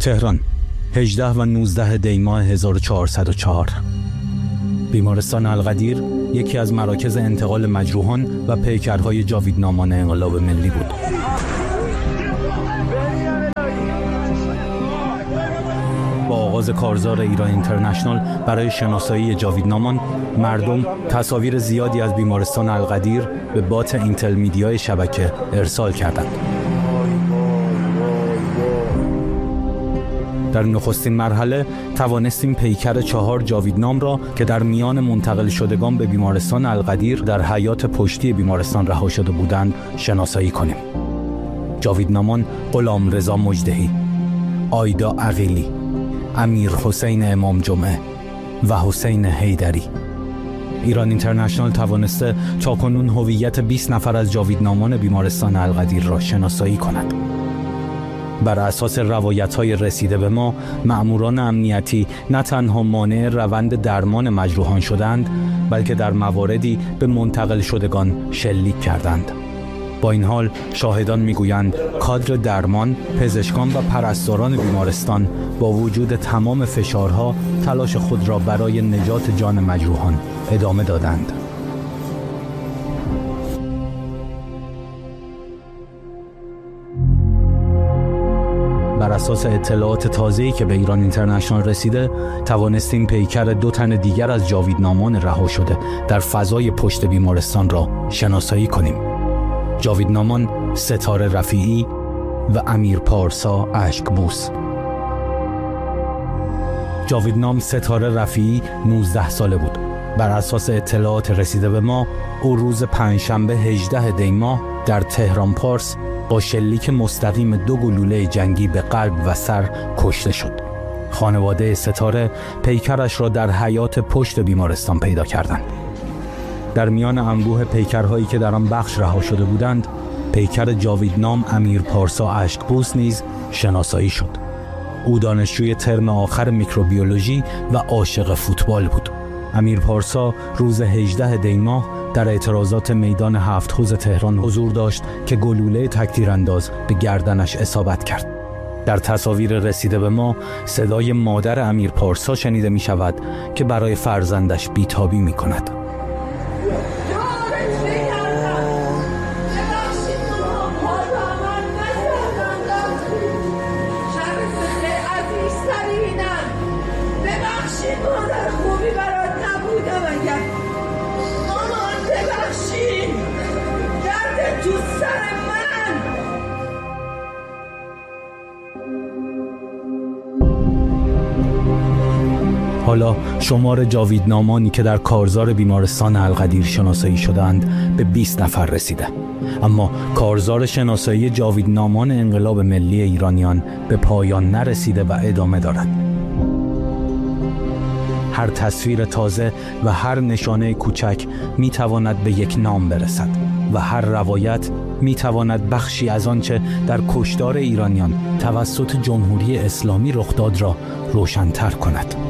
تهران 18 و 19 دی ماه 1404. بیمارستان القدیر یکی از مراکز انتقال مجروحان و پیکرهای جاویدنامان انقلاب ملی بود. با آغاز کارزار ایران اینترنشنال برای شناسایی جاویدنامان، مردم تصاویر زیادی از بیمارستان القدیر به بات اینتل میدیای شبکه ارسال کردند. در نخستین مرحله توانستیم پیکر 4 جاویدنام را که در میان منتقل شدگان به بیمارستان القدیر در حیاط پشتی بیمارستان رها شده بودند شناسایی کنیم. جاویدنامان غلامرضا مجدهی، آیدا عقیلی، امیر حسین امام جمعه و حسین حیدری. ایران اینترنشنال توانسته تاکنون هویت 20 نفر از جاویدنامان بیمارستان القدیر را شناسایی کند. بر اساس روایت‌های رسیده به ما، مأموران امنیتی نه تنها مانع روند درمان مجروحان شدند، بلکه در مواردی به منتقل شدگان شلیک کردند. با این حال شاهدان میگویند کادر درمان، پزشکان و پرستاران بیمارستان با وجود تمام فشارها تلاش خود را برای نجات جان مجروحان ادامه دادند. بر اساس اطلاعات تازه‌ای که به ایران اینترنشنال رسیده، توانستیم پیکر 2 تن دیگر از جاویدنامان رها شده در فضای پشت بیمارستان را شناسایی کنیم. جاویدنامان ستاره رفیعی و امیر پارسا اشکبوس. جاویدنام ستاره رفیعی 19 ساله بود. بر اساس اطلاعات رسیده به ما، او روز پنجشنبه 18 دی ماه در تهران پارس با شلیک مستقیم 2 گلوله جنگی به قلب و سر کشته شد. خانواده ستاره پیکرش را در حیاط پشت بیمارستان پیدا کردند. در میان انبوه پیکرهایی که در آن بخش رها شده بودند، پیکر جاویدنام امیر پارسا اشکبوس نیز شناسایی شد. او دانشجوی ترم آخر میکروبیولوژی و عاشق فوتبال بود. امیر پارسا روز 18 دی ماه در اعتراضات میدان 7 حوض تهران حضور داشت که گلوله تکتیرانداز به گردنش اصابت کرد. در تصاویر رسیده به ما، صدای مادر امیر پارسا شنیده می شود که برای فرزندش بیتابی می کند. حالا شمار جاویدنامانی که در کارزار بیمارستان القدیر شناسایی شدند به 20 نفر رسیده. اما کارزار شناسایی جاویدنامان انقلاب ملی ایرانیان به پایان نرسیده و ادامه دارد. هر تصویر تازه و هر نشانه کوچک میتواند به یک نام برسد و هر روایت میتواند بخشی از آنچه در کشتار ایرانیان توسط جمهوری اسلامی رخ داد را روشن‌تر کند.